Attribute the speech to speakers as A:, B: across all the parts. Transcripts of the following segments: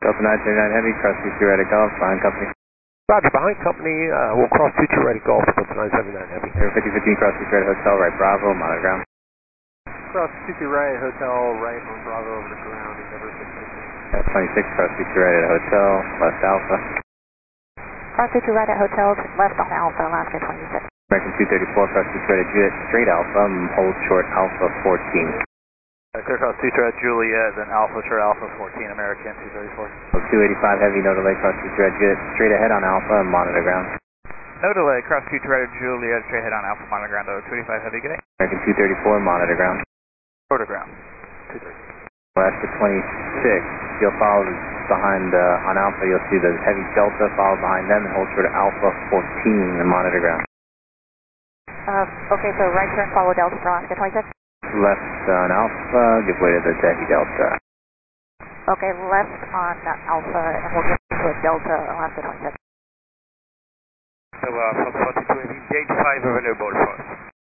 A: Delta 939 Heavy, cross 22 right at Golf, behind company.
B: Roger, behind company, we'll cross 22 right at Golf, Delta 979 Heavy.
A: 5015, cross 22 right at Hotel, right Bravo, monitor ground.
C: Cross 22 right, Hotel, right on Bravo over to ground, Endeavor 666.
A: 26, cross 22 right at Hotel, left Alpha.
D: Cross 22 right at Hotel, left on Alpha, Alaska 26.
A: American 234, cross 22 right at Juliet, straight Alpha, hold short Alpha 14.
C: Clear cross 22 right at Juliet, then Alpha short Alpha 14, American 234.
A: 285 Heavy, no delay, cross 22 right at Juliet, straight ahead on Alpha, monitor ground.
C: No delay, cross 22 right at Juliet, straight ahead on Alpha, monitor ground, 285 Heavy, good day.
A: American 234, monitor ground.
C: Monitor ground, 234.
A: Alaska 26, you'll follow behind, on Alpha, you'll see the Heavy Delta, follow behind them, and hold short Alpha 14, and monitor ground.
D: Okay, so right turn, follow Delta for Alaska 26.
A: Left on Alpha, give way to the Heavy Delta.
D: Okay, left on Alpha, and we'll get to a Delta, Alaska 26.
C: So, from 42 Heavy, gate 5 available for us.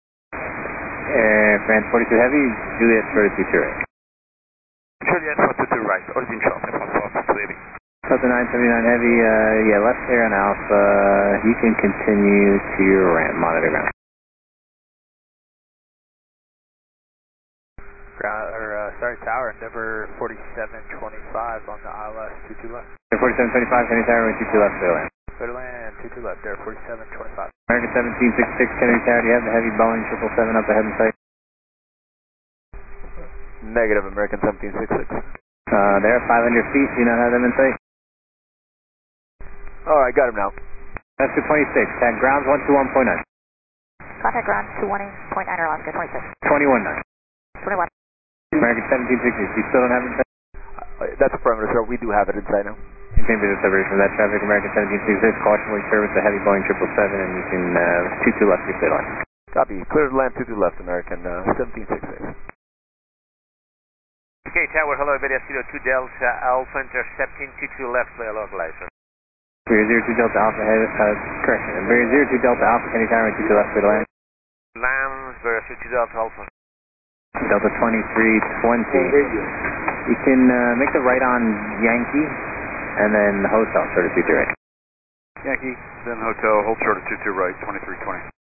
A: France 42 Heavy, Juliet 32 right.
C: Juliet 42 right, origin short, from 42 Heavy.
A: Delta 979 Heavy, yeah, left here on Alpha, you can continue to your ramp, monitor ground.
C: Tower, Endeavor 4725 on the ILS 22 left.
A: 4725, Kennedy Tower, 22 left, clear land.
C: Clear to land, 22 left there, 4725.
A: American 1766, Kennedy Tower, do you have the Heavy Boeing 777 up ahead in sight?
C: Negative, American 1766.
A: They're 500 feet, do you not have them in sight?
C: Alright, got him now.
A: Alaska 26, tag grounds 121.9.
D: Contact ground 218.9 Alaska 26.
A: 21.9.
D: 21.
A: American 1760, you still don't have it in sight?
C: That's affirmative, sir. We do have it inside now.
A: Maintain visual separation from that traffic, American 1766, caution, we service the Heavy Boeing 777, and you can, 22 left, your clear line.
C: Copy. Clear to land, 22 left, American 1766. Okay, Tower, hello, Iberia 02 Delta Alpha, intercepting 22 left, clear localizer.
A: Iberia 02 Delta Alpha, correction, Iberia 02 Delta Alpha, Kennedy Tower, 22 left, clear to land.
C: Land, Iberia 02 Delta Alpha.
A: Delta 2320. You can make the right on Yankee, and then Hotel, short of 22 right.
E: Yankee, then Hotel, hold short of 22 right, 2320.